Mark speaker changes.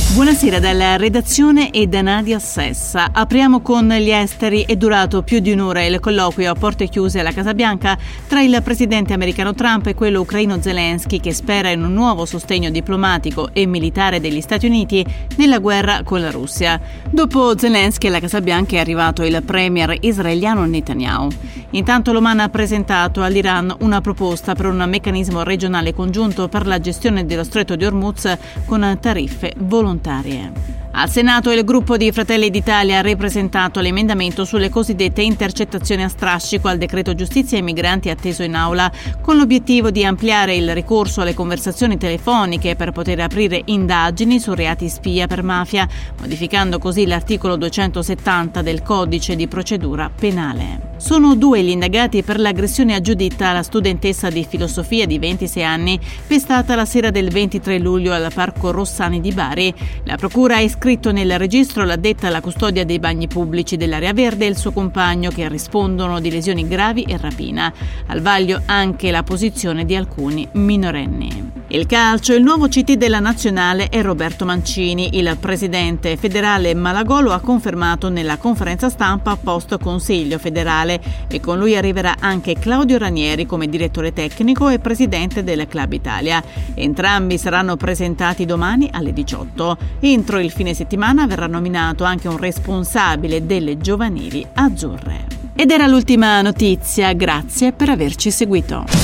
Speaker 1: Buonasera dalla redazione e da Nadia Sessa. Apriamo con gli esteri. È durato più di un'ora il colloquio a porte chiuse alla Casa Bianca tra il presidente americano Trump e quello ucraino Zelensky, che spera in un nuovo sostegno diplomatico e militare degli Stati Uniti nella guerra con la Russia. Dopo Zelensky alla Casa Bianca è arrivato il premier israeliano Netanyahu. Intanto l'Oman ha presentato all'Iran una proposta per un meccanismo regionale congiunto per la gestione dello Stretto di Hormuz con tariffe volontarie. Al Senato il gruppo di Fratelli d'Italia ha ripresentato l'emendamento sulle cosiddette intercettazioni a strascico al decreto giustizia e migranti atteso in aula, con l'obiettivo di ampliare il ricorso alle conversazioni telefoniche per poter aprire indagini su reati spia per mafia, modificando così l'articolo 270 del Codice di procedura penale. Sono 2 gli indagati per l'aggressione a Giuditta, la studentessa di filosofia di 26 anni, pestata la sera del 23 luglio al Parco Rossani di Bari. La procura ha iscritto nel registro l'addetta alla custodia dei bagni pubblici dell'area verde e il suo compagno, che rispondono di lesioni gravi e rapina. Al vaglio anche la posizione di alcuni minorenni. Il calcio, il nuovo CT della nazionale è Roberto Mancini. Il presidente federale Malagolo ha confermato nella conferenza stampa post Consiglio federale, e con lui arriverà anche Claudio Ranieri come direttore tecnico e presidente del Club Italia. Entrambi saranno presentati domani alle 18. Entro il fine settimana verrà nominato anche un responsabile delle giovanili azzurre. Ed era l'ultima notizia, grazie per averci seguito.